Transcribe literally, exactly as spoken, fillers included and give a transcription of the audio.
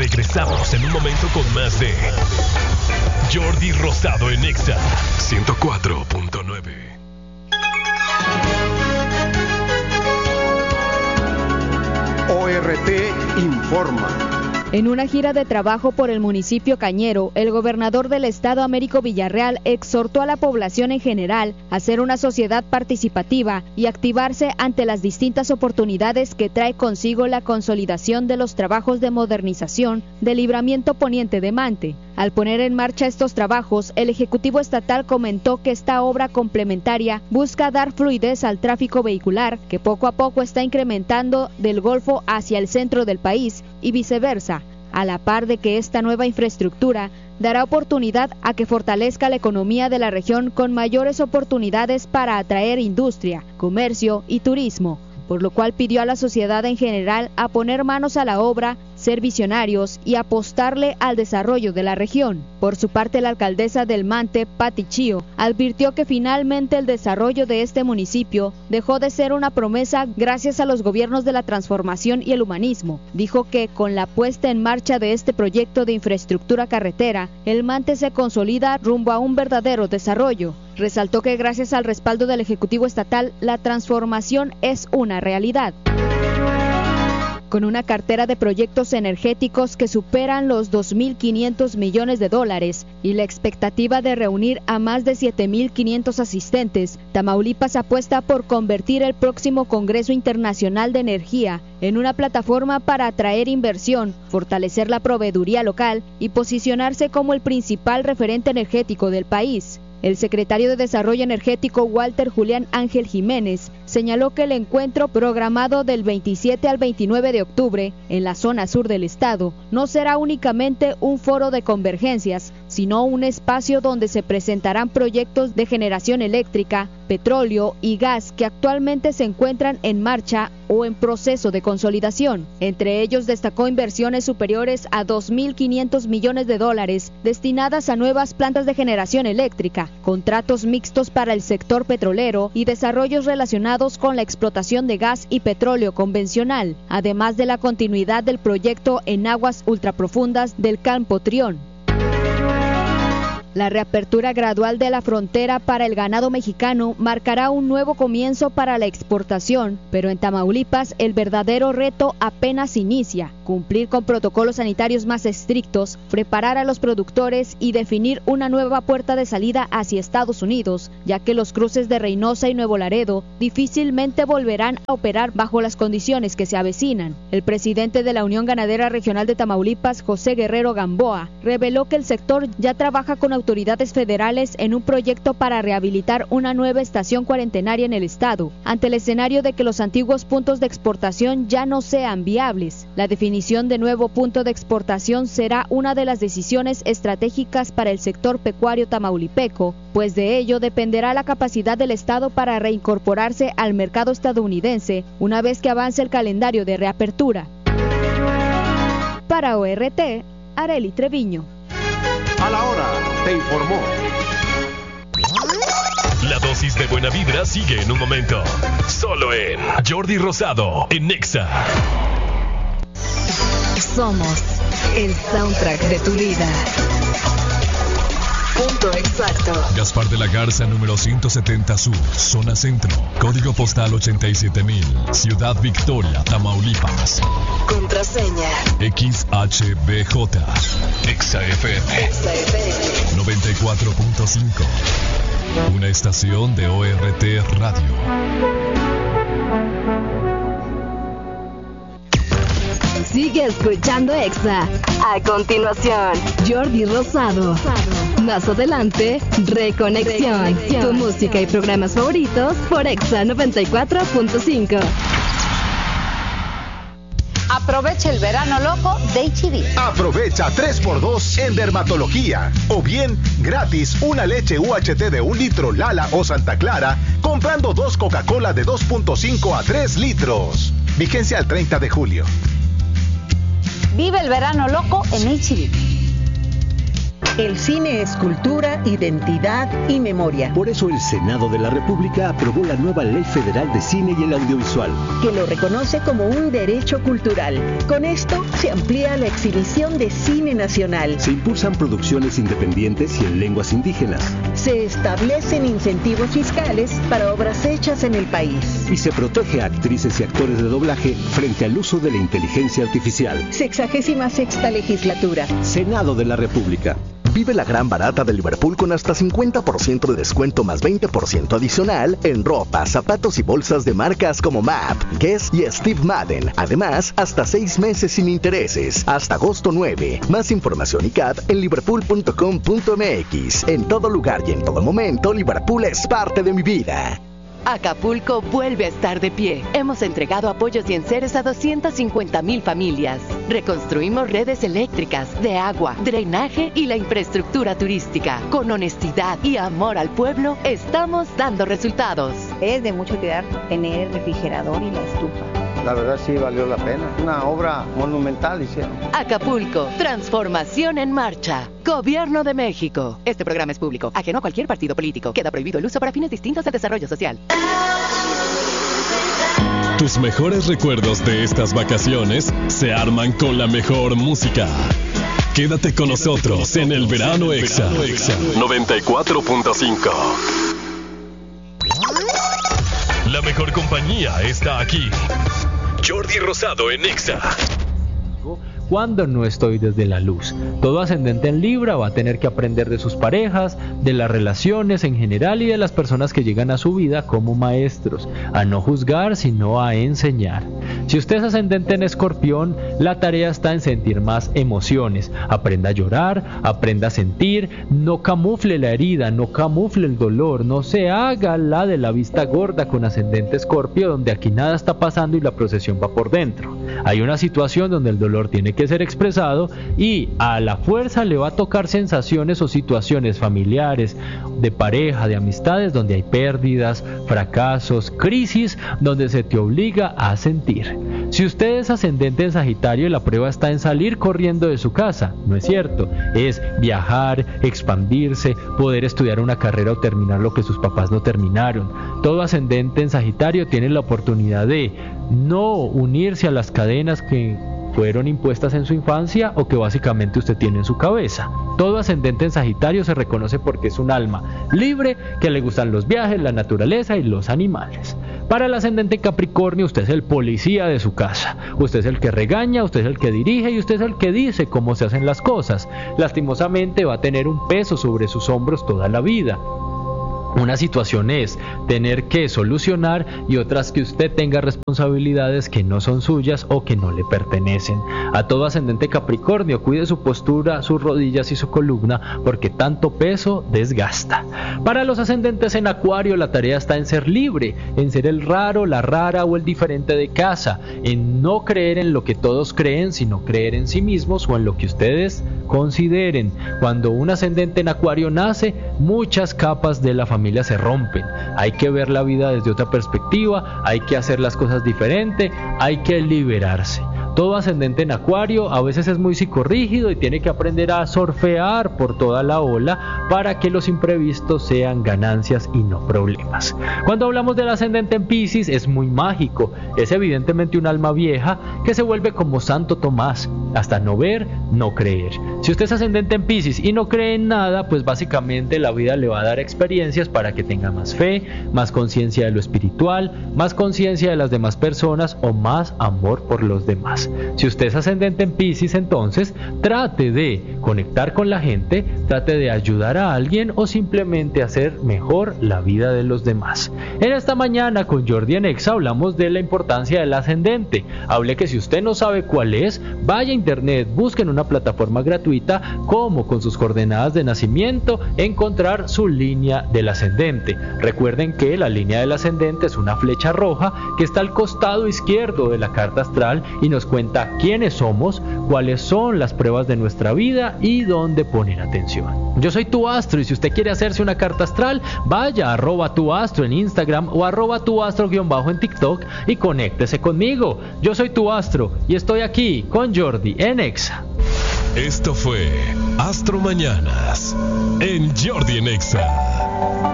Regresamos en un momento con más de Jordi Rosado en Exa ciento cuatro punto nueve. O R T informa. En una gira de trabajo por el municipio Cañero, el gobernador del estado, Américo Villarreal, exhortó a la población en general a ser una sociedad participativa y activarse ante las distintas oportunidades que trae consigo la consolidación de los trabajos de modernización del libramiento poniente de Mante. Al poner en marcha estos trabajos, el Ejecutivo Estatal comentó que esta obra complementaria busca dar fluidez al tráfico vehicular, que poco a poco está incrementando del Golfo hacia el centro del país y viceversa, a la par de que esta nueva infraestructura dará oportunidad a que fortalezca la economía de la región con mayores oportunidades para atraer industria, comercio y turismo, por lo cual pidió a la sociedad en general a poner manos a la obra, ser visionarios y apostarle al desarrollo de la región. Por su parte, la alcaldesa del Mante, Pati Chío, advirtió que finalmente el desarrollo de este municipio dejó de ser una promesa gracias a los gobiernos de la transformación y el humanismo. Dijo que con la puesta en marcha de este proyecto de infraestructura carretera, el Mante se consolida rumbo a un verdadero desarrollo. Resaltó que gracias al respaldo del Ejecutivo Estatal, la transformación es una realidad. Con una cartera de proyectos energéticos que superan los dos mil quinientos millones de dólares y la expectativa de reunir a más de siete mil quinientos asistentes, Tamaulipas apuesta por convertir el próximo Congreso Internacional de Energía en una plataforma para atraer inversión, fortalecer la proveeduría local y posicionarse como el principal referente energético del país. El secretario de Desarrollo Energético, Walter Julián Ángel Jiménez, señaló que el encuentro programado del veintisiete al veintinueve de octubre en la zona sur del estado no será únicamente un foro de convergencias, sino un espacio donde se presentarán proyectos de generación eléctrica, petróleo y gas que actualmente se encuentran en marcha o en proceso de consolidación. Entre ellos destacó inversiones superiores a dos mil quinientos millones de dólares destinadas a nuevas plantas de generación eléctrica, contratos mixtos para el sector petrolero y desarrollos relacionados con la explotación de gas y petróleo convencional, además de la continuidad del proyecto en aguas ultraprofundas del Campo Trión. La reapertura gradual de la frontera para el ganado mexicano marcará un nuevo comienzo para la exportación, pero en Tamaulipas el verdadero reto apenas inicia: cumplir con protocolos sanitarios más estrictos, preparar a los productores y definir una nueva puerta de salida hacia Estados Unidos, ya que los cruces de Reynosa y Nuevo Laredo difícilmente volverán a operar bajo las condiciones que se avecinan. El presidente de la Unión Ganadera Regional de Tamaulipas, José Guerrero Gamboa, reveló que el sector ya trabaja con autoridades federales en un proyecto para rehabilitar una nueva estación cuarentenaria en el estado, ante el escenario de que los antiguos puntos de exportación ya no sean viables. La definición de nuevo punto de exportación será una de las decisiones estratégicas para el sector pecuario tamaulipeco, pues de ello dependerá la capacidad del estado para reincorporarse al mercado estadounidense una vez que avance el calendario de reapertura. Para O R T, Arely Treviño. A la hora, te informó. La dosis de buena vibra sigue en un momento. Solo en Jordi Rosado, en Nexa. Somos el soundtrack de tu vida. Punto exacto. Gaspar de la Garza, número ciento setenta Sur, zona centro. Código postal ochenta y siete mil. Ciudad Victoria, Tamaulipas. Contraseña X H B J. Exa F M. Exa F M. noventa y cuatro punto cinco. Una estación de O R T Radio. Sigue escuchando Exa. A continuación, Jordi Rosado. Más adelante, Reconexión. Reconexión. Tu música y programas favoritos por Exa noventa y cuatro punto cinco. Aprovecha el verano loco de H I D. Aprovecha tres por dos en dermatología. O bien, gratis una leche U H T de un litro Lala o Santa Clara, comprando dos Coca-Cola de dos punto cinco a tres litros. Vigencia al treinta de julio. Vive el verano loco en H I D. El cine es cultura, identidad y memoria. Por eso el Senado de la República aprobó la nueva Ley Federal de Cine y el Audiovisual, que lo reconoce como un derecho cultural. Con esto se amplía la exhibición de cine nacional. Se impulsan producciones independientes y en lenguas indígenas. Se establecen incentivos fiscales para obras hechas en el país. Y se protege a actrices y actores de doblaje frente al uso de la inteligencia artificial. Sexagésima sexta legislatura. Senado de la República. Vive la gran barata de Liverpool con hasta cincuenta por ciento de descuento más veinte por ciento adicional en ropa, zapatos y bolsas de marcas como Map, Guess y Steve Madden. Además, hasta seis meses sin intereses, hasta agosto nueve. Más información y C A T en liverpool punto com punto m x. En todo lugar y en todo momento, Liverpool es parte de mi vida. Acapulco vuelve a estar de pie. Hemos entregado apoyos y enseres a doscientas cincuenta mil familias. Reconstruimos redes eléctricas, de agua, drenaje y la infraestructura turística. Con honestidad y amor al pueblo, estamos dando resultados. Es de mucho cuidar tener el refrigerador y la estufa. La verdad sí valió la pena. Una obra monumental hicieron. Acapulco, transformación en marcha. Gobierno de México. Este programa es público, ajeno a cualquier partido político. Queda prohibido el uso para fines distintos al desarrollo social. Tus mejores recuerdos de estas vacaciones se arman con la mejor música. Quédate con nosotros en el Verano Exa noventa y cuatro punto cinco. La mejor compañía está aquí. Jordi Rosado en Exa. Cuando no estoy desde la luz. Todo ascendente en Libra va a tener que aprender de sus parejas, de las relaciones en general y de las personas que llegan a su vida como maestros, a no juzgar sino a enseñar. Si usted es ascendente en Escorpión, la tarea está en sentir más emociones. Aprenda a llorar, aprenda a sentir, no camufle la herida, no camufle el dolor, no se haga la de la vista gorda con ascendente Escorpio, donde aquí nada está pasando y la procesión va por dentro. Hay una situación donde el dolor tiene que ser expresado y a la fuerza le va a tocar sensaciones o situaciones familiares, de pareja, de amistades, donde hay pérdidas, fracasos, crisis, donde se te obliga a sentir. Si usted es ascendente en Sagitario, la prueba está en salir corriendo de su casa. No es cierto, es viajar, expandirse, poder estudiar una carrera o terminar lo que sus papás no terminaron. Todo ascendente en Sagitario tiene la oportunidad de no unirse a las cadenas que fueron impuestas en su infancia o que básicamente usted tiene en su cabeza. Todo ascendente en Sagitario se reconoce porque es un alma libre, que le gustan los viajes, la naturaleza y los animales. Para el ascendente Capricornio, usted es el policía de su casa. Usted es el que regaña, usted es el que dirige y usted es el que dice cómo se hacen las cosas. Lastimosamente va a tener un peso sobre sus hombros toda la vida. Una situación es tener que solucionar y otras que usted tenga responsabilidades que no son suyas o que no le pertenecen. A todo ascendente Capricornio, cuide su postura, sus rodillas y su columna porque tanto peso desgasta. Para los ascendentes en Acuario, la tarea está en ser libre, en ser el raro, la rara o el diferente de casa, en no creer en lo que todos creen, sino creer en sí mismos o en lo que ustedes consideren. Cuando un ascendente en Acuario nace, muchas capas de la familia se rompen. Hay que ver la vida desde otra perspectiva, hay que hacer las cosas diferente, hay que liberarse. Todo ascendente en Acuario a veces es muy psicorrígido y tiene que aprender a surfear por toda la ola para que los imprevistos sean ganancias y no problemas. Cuando hablamos del ascendente en Piscis, es muy mágico, es evidentemente un alma vieja que se vuelve como Santo Tomás, hasta no ver, no creer. Si usted es ascendente en Piscis y no cree en nada, pues básicamente la vida le va a dar experiencias para que tenga más fe, más conciencia de lo espiritual, más conciencia de las demás personas o más amor por los demás. Si usted es ascendente en Piscis, entonces trate de conectar con la gente, trate de ayudar a alguien o simplemente hacer mejor la vida de los demás. En esta mañana con Jordi en Exa hablamos de la importancia del ascendente. Hablé que si usted no sabe cuál es, vaya a internet, busque en una plataforma gratuita cómo con sus coordenadas de nacimiento encontrar su línea del ascendente. Recuerden que la línea del ascendente es una flecha roja que está al costado izquierdo de la carta astral y nos cuenta quiénes somos, cuáles son las pruebas de nuestra vida y dónde poner atención. Yo soy tu astro y si usted quiere hacerse una carta astral, vaya a arroba tu astro en Instagram o arroba tu astro guión bajo en TikTok y conéctese conmigo. Yo soy tu astro y estoy aquí con Jordi en Exa. Esto fue Astro Mañanas en Jordi en Exa.